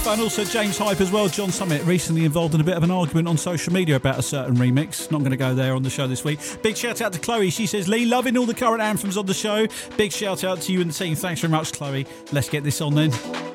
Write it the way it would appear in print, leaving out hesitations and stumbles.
Info, and also James Hype as well. John Summit recently involved in a bit of an argument on social media about a certain remix. Not going to go there on the show this week. Big shout out to Chloe. She says, Lee, loving all the current anthems on the show. Big shout out to you and the team. Thanks very much, Chloe. Let's get this on then.